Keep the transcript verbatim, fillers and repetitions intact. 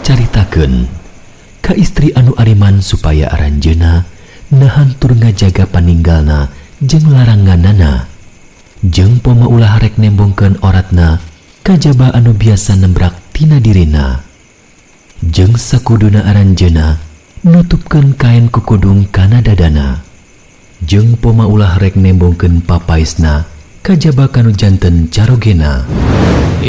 caritakeun ka istri anu ariman supaya aranjeuna nahan tur ngajaga paninggalna jeung laranganana, jeung poma ulah rek nembongkeun oratna kajaba anu biasa nembrak tina dirina. Jeung sakuduna aranjeuna nutupkeun kain kukudung kana dadana, jeung poma ulah rek nembongkeun papaisna kajaba kanu janten carogena.